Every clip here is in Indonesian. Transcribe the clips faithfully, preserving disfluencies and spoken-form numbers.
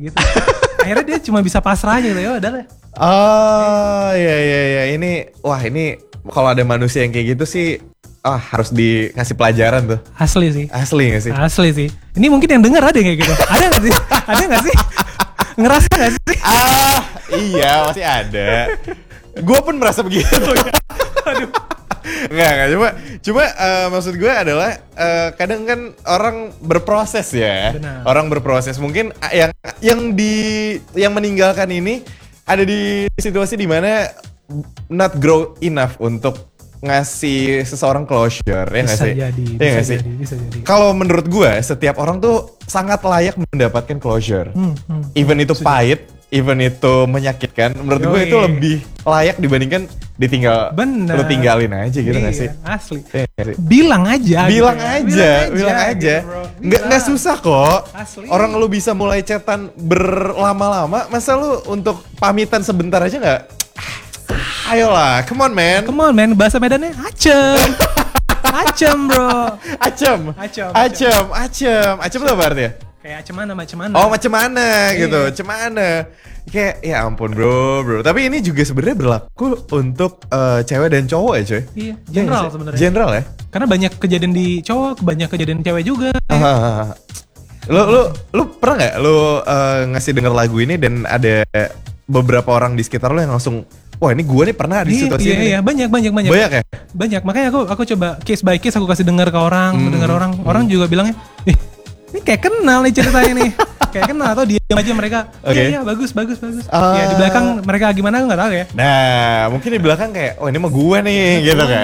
gitu. Akhirnya dia cuma bisa pasrah aja gitu ya udah lah. Oh iya iya iya ini wah ini kalau ada manusia yang kayak gitu sih ah harus dikasih pelajaran tuh. Asli sih. Asli gak sih? Asli sih. Ini mungkin yang denger ada yang kayak gitu. Ada gak sih? Ada gak sih? Ngerasa gak sih? Ah iya masih ada. Gue pun merasa begitu. Aduh. Enggak, enggak. Cuma, cuma uh, maksud gue adalah uh, kadang kan orang berproses ya. Benar. Orang berproses. Mungkin yang yang di yang meninggalkan ini ada di situasi dimana not grow enough untuk ngasih seseorang closure, ya nggak sih? Jadi, ya bisa nggak sih? jadi, bisa jadi. Kalau menurut gue, setiap orang tuh sangat layak mendapatkan closure. Hmm, hmm, even itu bisa pahit, jadi. Even itu menyakitkan, menurut gue itu lebih layak dibandingkan ditinggal. Bener. Lu tinggalin aja gitu nggak iya, sih? Asli. Ya, sih? Bilang aja. Bilang gitu. aja, bilang aja, bilang aja. Gitu, nggak nggak susah kok. Asli. Orang lu bisa mulai chatan berlama-lama, masa lu untuk pamitan sebentar aja nggak? Ayolah, come on man. Come on man, bahasa Medannya acem. Acem bro. Acem. Acem. Acem. Acem. Acem itu apa artinya? Kayak macam mana, macam mana. Oh macam mana gitu, iya. macam mana. Kayak ya ampun bro, bro. Tapi ini juga sebenarnya berlaku untuk uh, cewek dan cowok ya coy. Iya, general sebenarnya. General ya. Karena banyak kejadian di cowok, banyak kejadian cewek juga. Ah, lu lu lu pernah nggak lu uh, ngasih denger lagu ini dan ada beberapa orang di sekitar lu yang langsung wah ini gue nih pernah di situasi iya, ini. Iya, banyak, banyak, banyak. Banyak ya? Banyak, makanya aku aku coba case by case aku kasih dengar ke orang, hmm. dengar orang, hmm. orang juga bilangnya, ih ini kayak kenal nih ceritanya nih, kayak kenal atau diam aja mereka, okay. iya iya bagus, bagus, bagus. Uh, ya di belakang mereka gimana aku nggak tahu ya. Nah mungkin di belakang kayak, oh ini mah gue nih, gitu kan.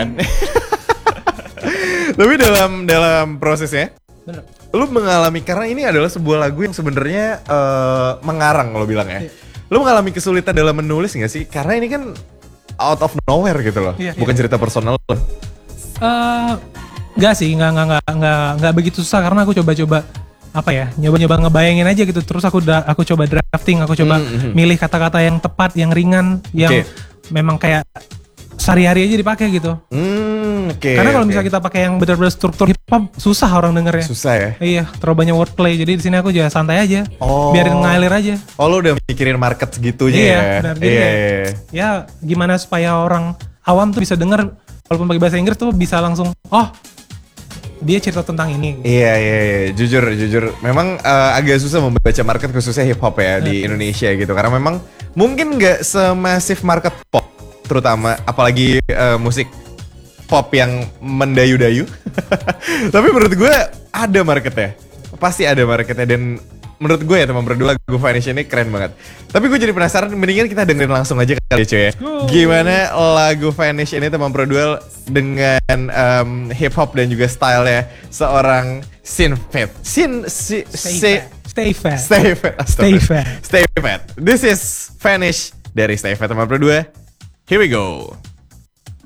Tapi dalam dalam prosesnya, bener. Lu mengalami karena ini adalah sebuah lagu yang sebenarnya uh, mengarang lo bilang ya. Iya. Lu mengalami kesulitan dalam menulis gak sih? Karena ini kan out of nowhere gitu loh, iya, bukan iya. cerita personal lo. Uh, gak sih, gak, gak, gak, gak, gak begitu susah karena aku coba-coba apa ya, nyoba-nyoba ngebayangin aja gitu. Terus aku da, aku coba drafting, aku coba mm-hmm. milih kata-kata yang tepat, yang ringan, yang okay. memang kayak sehari-hari aja dipakai gitu. Mm, okay, karena kalau okay. misalnya kita pakai yang benar-benar struktur hip hop susah orang dengernya. Susah ya? Iya, terlalu banyak wordplay. Jadi di sini aku juga santai aja. Oh. Biarin ngalir aja. Oh, lu udah mikirin market segitunya iya, ya? Benar, jadi iya, iya. Ya, gimana supaya orang awam tuh bisa denger walaupun pakai bahasa Inggris tuh bisa langsung oh, dia cerita tentang ini. Gitu. Iya, iya, iya. Jujur, jujur. Memang uh, agak susah membaca market khususnya hip hop ya di Indonesia gitu. Karena memang mungkin nggak semasif market pop, terutama apalagi uh, musik pop yang mendayu-dayu. Tapi menurut gue ada marketnya, pasti ada marketnya. Dan menurut gue ya teman berdua lagu Vanish ini keren banget. Tapi gue jadi penasaran, mendingan kita dengerin langsung aja kali ya cuy ya. Gimana lagu Vanish ini teman berdua dengan um, hip hop dan juga stylenya seorang Synfat. Sin si, Stay, si, fat. Stay fat. Stay fat. Stay fat. This is Vanish dari Stay Fat teman berdua. Here we go.